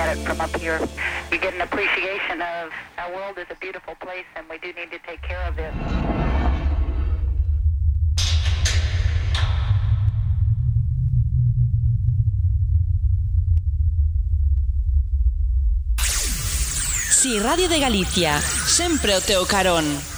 at it from up here, you get an appreciation of our world is a beautiful place and we do need to take care of it. Si Radio de Galicia, sempre o teu carón.